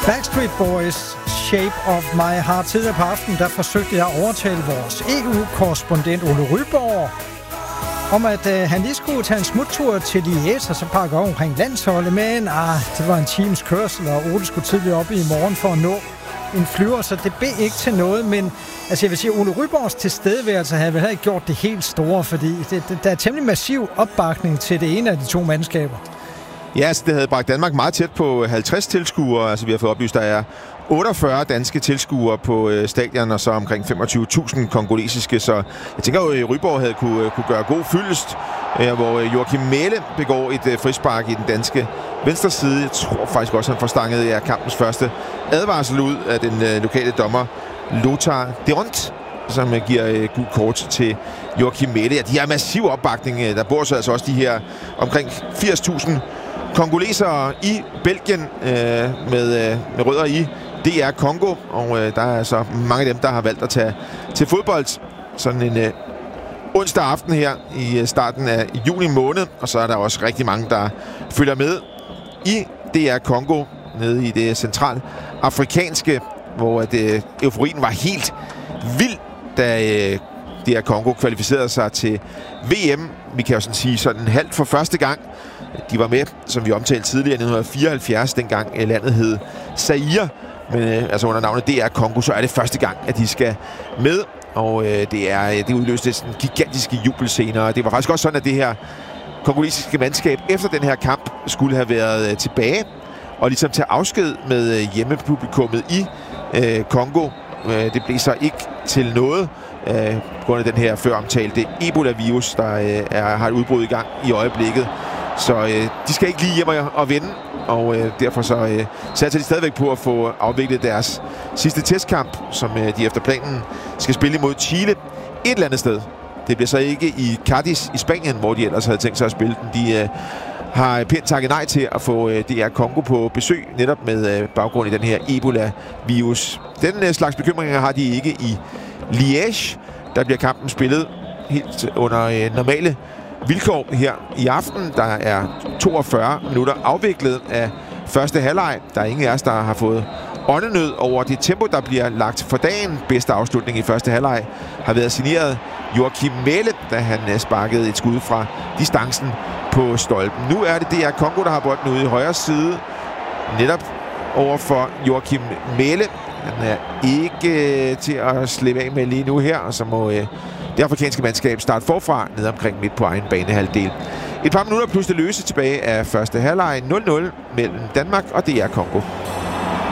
Backstreet Boys, Shape of My Heart. Tidligere på aftenen, der forsøgte jeg at overtale vores EU-korrespondent Ole Ryborg om, at han lige skulle tage en smuttur til Liège og så pakke over omkring landsholdet. Men det var en times kørsel, og Ole skulle tidligt op i morgen for at nå en flyver, så det blev ikke til noget. Men altså, jeg vil sige, Ole Ryborgs tilstedeværelse havde vel ikke gjort det helt store, fordi der er temmelig massiv opbakning til det ene af de to mandskaber. Ja, altså, det havde bragt Danmark meget tæt på 50 tilskuere. Altså, vi har fået oplyst, der er 48 danske tilskuere på stadion, og så omkring 25.000 kongolesiske. Så jeg tænker jo, at Ryborg havde kunne gøre god fyldest, hvor Joachim Mæhle begår et frispark i den danske venstre side. Jeg tror faktisk også, han får stanget kampens første advarsel ud af den lokale dommer Lothar Deront, som giver gul kort til Joachim Mæhle. Ja, de har massiv opbakning. Der bor så altså også de her omkring 80.000 kongolesere i Belgien med rødder i DR Congo, og der er altså mange af dem, der har valgt at tage til fodbold sådan en onsdag aften her i starten af juni måned, og så er der også rigtig mange, der følger med i DR Congo nede i det centralafrikanske, hvor euforien var helt vild, da DR Congo kvalificerede sig til VM. Vi kan jo sådan sige sådan halvt for første gang. De var med, som vi omtalte tidligere, i 1974, dengang landet hed Zaire. Men altså under navnet DR Congo, så er det første gang, at de skal med. Og det udløste sådan gigantiske jubelscener. Og det var faktisk også sådan, at det her kongolesiske mandskab efter den her kamp skulle have været tilbage og ligesom tage afsked med hjemmepublikummet i Congo. Det blev så ikke til noget på grund af den her før omtalte Ebola-virus, der har et udbrud i gang i øjeblikket. Så de skal ikke lige hjem og vinde, og derfor så satser de stadigvæk på at få afviklet deres sidste testkamp, som de efter planen skal spille imod Chile et eller andet sted. Det bliver så ikke i Cadiz i Spanien, hvor de ellers havde tænkt sig at spille den. De har pænt takket nej til at få DR Congo på besøg, netop med baggrund i den her Ebola-virus. Den slags bekymringer har de ikke i Liège. Der bliver kampen spillet helt under normale vilkår her i aften. Der er 42 minutter afviklet af første halvleg. Der er ingen af os, der har fået åndenød over det tempo, der bliver lagt for dagen. Bedste afslutning i første halvleg har været signeret Joachim Mæhle, da han sparkede et skud fra distancen på stolpen. Nu er det DR Congo, der har bolden ude i højre side, netop over for Joachim Mæhle. Han er ikke til at slippe af med lige nu her, og så må det afrikanske mandskab starte forfra ned omkring midt på egen banehalvdel. Et par minutter plus det løse tilbage af første halvleg 0-0 mellem Danmark og DR Congo.